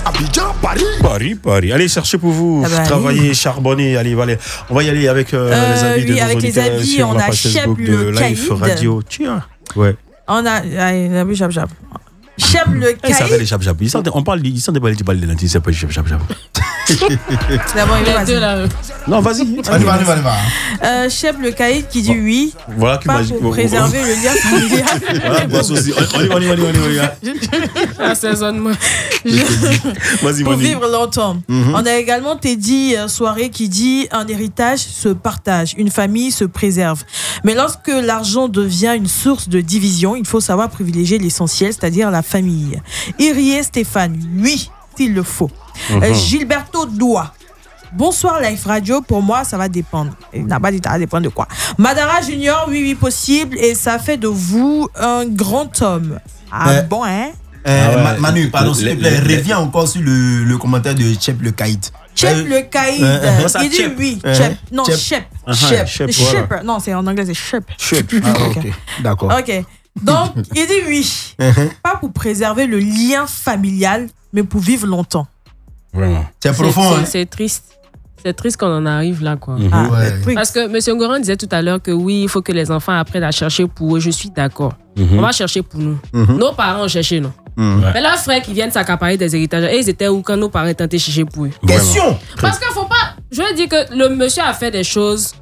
Abidjan, Paris. Paris. Allez, cherchez pour vous. Travaillez, charbonnez. Allez. On va y aller avec les avis de nos avec auditeurs. les avis, on a Cheb le Live Caïd. Radio. Tiens. Ouais. On a Cheb le Caïd. Ils savaient les jab. On parle, ils sentent pas les balles de lentilles, c'est pas les jab. D'abord, il va. Non, vas-y. Cheb le Caïd qui dit oui. Voilà qui m'a dit. Pour préserver le lien familial. Voilà, boss aussi. On y va. Assaisonnement. Vas-y, pour vivre longtemps. On a également Teddy Soirée qui dit un héritage se partage, une famille se préserve. Mais lorsque l'argent devient une source de division, il faut savoir privilégier l'essentiel, c'est-à-dire la famille. Irie Stéphane, oui, s'il le faut. Gilberto Doua. Bonsoir Life Radio, pour moi ça va dépendre. Il n'a pas dit ça va dépendre de quoi. Madara Junior, oui possible, et ça fait de vous un grand homme. Bon hein. Manu, pardon s'il te plaît, reviens encore sur le commentaire de Cheb le Caïd. Cheb le Caïd, il dit oui. Cheb, non Cheb. Cheb. Non, c'est en anglais, c'est Cheb. Ok, d'accord. Ok. Donc, il dit oui. Pas pour préserver le lien familial, mais pour vivre longtemps. Vraiment. C'est profond. C'est triste. C'est triste qu'on en arrive là, quoi. Ouais. Parce que M. Ngoran disait tout à l'heure que oui, il faut que les enfants apprennent à chercher pour eux. Je suis d'accord. On va chercher pour nous. Nos parents ont cherché, non. Mais leurs frères qui viennent s'accaparer des héritages, et ils étaient où quand nos parents tentaient de chercher pour eux? Question. Parce qu'il faut pas. Je veux dire que le monsieur a fait des choses